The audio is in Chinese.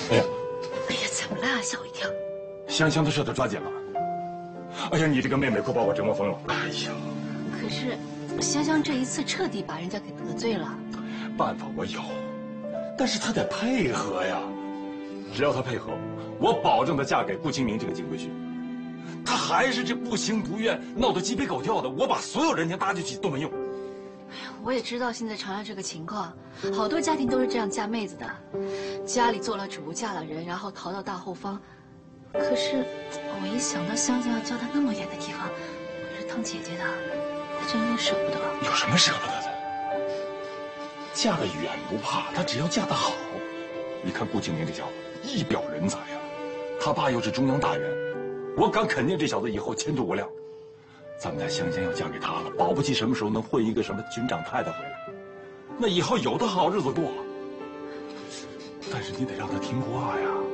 哎呀， 哎呀，怎么了？吓我一跳。 香香的事都抓紧了。哎呀，你这个妹妹快把我折磨疯了。哎呀， 可是香香这一次彻底把人家给得罪了。 办法我有，但是她得配合呀。只要她配合，我保证她嫁给顾清明这个金龟婿。她还是这不情不愿，闹得鸡飞狗跳的，我把所有人情搭进去都没用。 我也知道现在长安这个情况，好多家庭都是这样嫁妹子的，家里做了主，嫁了人，然后逃到大后方。可是我一想到香香要嫁到那么远的地方，我是当姐姐的，我真有点舍不得。 有什么舍不得的？嫁得远不怕，她只要嫁得好。你看顾清明这家伙一表人才呀，他爸又是中央大员，我敢肯定这小子以后前途无量。咱们家香香要嫁给他了，保不齐什么时候能混一个什么军长太太回来，那以后有的好日子过。但是你得让他听话呀。